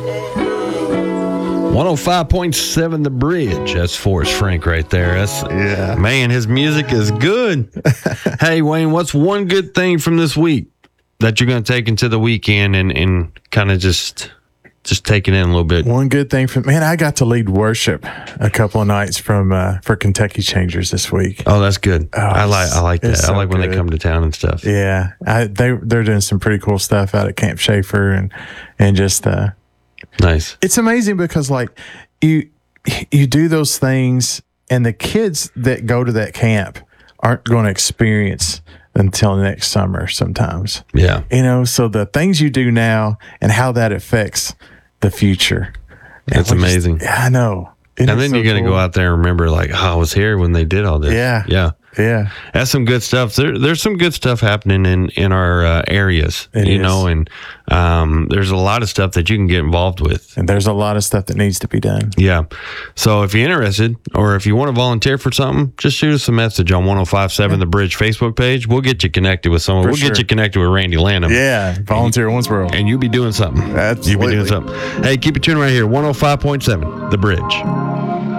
105.7 The Bridge. That's Forrest Frank right there. Yeah. Man, his music is good. Hey, Wayne, what's one good thing from this week that you're going to take into the weekend and kind of just take it in a little bit? One good thing I got to lead worship a couple of nights for Kentucky Changers this week. Oh, that's good. I like that. so I like when they good. come to town and stuff. Yeah, they're doing some pretty cool stuff out at Camp Schaefer and just Nice. it's amazing because like you do those things and the kids that go to that camp aren't going to experience until next summer sometimes. Yeah. So the things you do now and how that affects the future. That's amazing. I know. And then you're going to go out there and remember, like, I was here when they did all this. Yeah. Yeah. Yeah. That's some good stuff. There's some good stuff happening in our areas, It is. and there's a lot of stuff that you can get involved with. And there's a lot of stuff that needs to be done. Yeah. So if you're interested or if you want to volunteer for something, just shoot us a message on 105.7 The Bridge Facebook page. We'll get you connected with someone. We'll get you connected with Randy Lanham. Yeah. Volunteer Owensboro. And you'll be doing something. Absolutely. You'll be doing something. Hey, keep it tuned right here. 105.7 The Bridge.